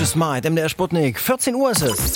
Conscious Mind, MDR Sputnik. 14 Uhr ist es.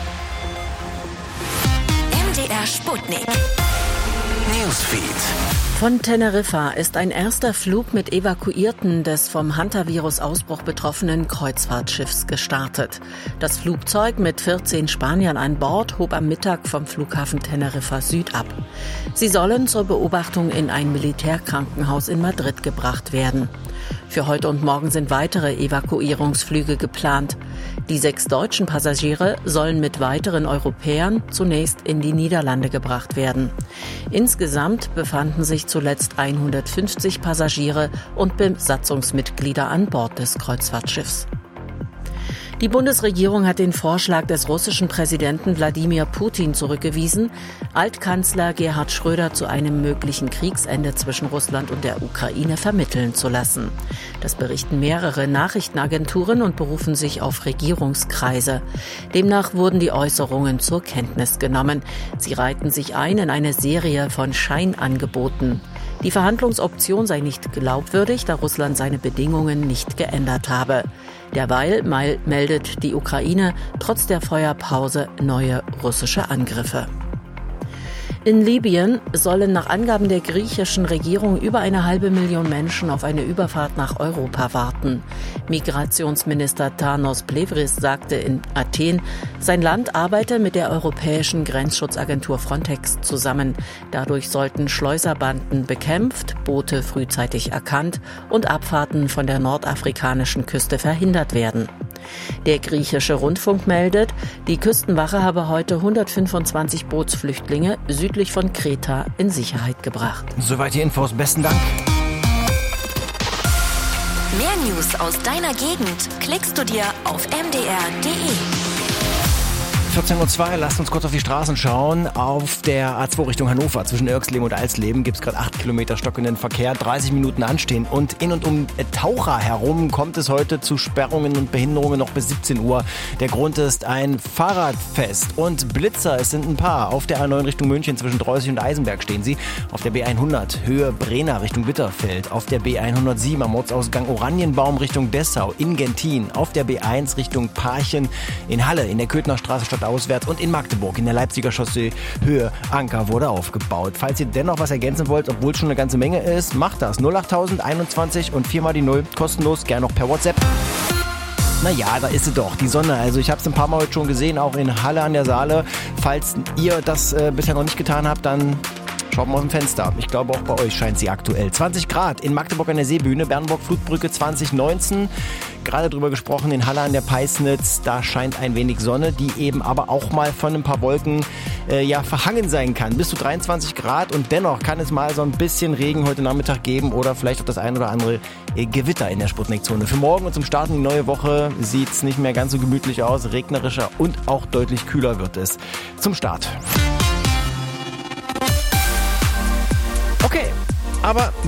MDR Sputnik. Newsfeed. Von Teneriffa ist ein erster Flug mit Evakuierten des vom Hantavirus-Ausbruch betroffenen Kreuzfahrtschiffs gestartet. Das Flugzeug mit 14 Spaniern an Bord hob am Mittag vom Flughafen Teneriffa Süd ab. Sie sollen zur Beobachtung in ein Militärkrankenhaus in Madrid gebracht werden. Für heute und morgen sind weitere Evakuierungsflüge geplant. Die 6 deutschen Passagiere sollen mit weiteren Europäern zunächst in die Niederlande gebracht werden. Insgesamt befanden sich zuletzt 150 Passagiere und Besatzungsmitglieder an Bord des Kreuzfahrtschiffs. Die Bundesregierung hat den Vorschlag des russischen Präsidenten Wladimir Putin zurückgewiesen, Altkanzler Gerhard Schröder zu einem möglichen Kriegsende zwischen Russland und der Ukraine vermitteln zu lassen. Das berichten mehrere Nachrichtenagenturen und berufen sich auf Regierungskreise. Demnach wurden die Äußerungen zur Kenntnis genommen. Sie reihten sich ein in eine Serie von Scheinangeboten. Die Verhandlungsoption sei nicht glaubwürdig, da Russland seine Bedingungen nicht geändert habe. Derweil meldet die Ukraine trotz der Feuerpause neue russische Angriffe. In Libyen sollen nach Angaben der griechischen Regierung über 500.000 Menschen auf eine Überfahrt nach Europa warten. Migrationsminister Tanos Plevris sagte in Athen, sein Land arbeite mit der europäischen Grenzschutzagentur Frontex zusammen. Dadurch sollten Schleuserbanden bekämpft, Boote frühzeitig erkannt und Abfahrten von der nordafrikanischen Küste verhindert werden. Der griechische Rundfunk meldet, die Küstenwache habe heute 125 Bootsflüchtlinge südlich von Kreta in Sicherheit gebracht. Soweit die Infos. Besten Dank. Mehr News aus deiner Gegend klickst du dir auf mdr.de. 14.02 Uhr, lasst uns kurz auf die Straßen schauen. Auf der A2 Richtung Hannover zwischen Irxleben und Alsleben gibt es gerade 8 Kilometer stockenden Verkehr, 30 Minuten anstehen. Und in und um Taucher herum kommt es heute zu Sperrungen und Behinderungen noch bis 17 Uhr. Der Grund ist ein Fahrradfest und Blitzer, es sind ein paar. Auf der A9 Richtung München zwischen Dreußig und Eisenberg stehen sie. Auf der B100 Höhe Brenner Richtung Bitterfeld. Auf der B107 am Ortsausgang Oranienbaum Richtung Dessau in Gentin. Auf der B1 Richtung Parchen in Halle in der Köthner Straße auswärts und in Magdeburg in der Leipziger Chaussee Höhe Anker wurde aufgebaut. Falls ihr dennoch was ergänzen wollt, obwohl es schon eine ganze Menge ist, macht das. 08021 und 4 mal die 0, kostenlos, gerne noch per WhatsApp. Naja, da ist sie doch, die Sonne. Also ich habe es ein paar Mal heute schon gesehen, auch in Halle an der Saale. Falls ihr das bisher noch nicht getan habt, dann schaut mal aus dem Fenster. Ich glaube, auch bei euch scheint sie aktuell. 20 Grad in Magdeburg an der Seebühne, Bernburg Flutbrücke 2019. Gerade drüber gesprochen, in Halle an der Peisnitz, da scheint ein wenig Sonne, die eben aber auch mal von ein paar Wolken verhangen sein kann. Bis zu 23 Grad und dennoch kann es mal so ein bisschen Regen heute Nachmittag geben oder vielleicht auch das ein oder andere Gewitter in der Sputnik-Zone. Für morgen und zum Starten die neue Woche sieht es nicht mehr ganz so gemütlich aus, regnerischer und auch deutlich kühler wird es zum Start. Okay, aber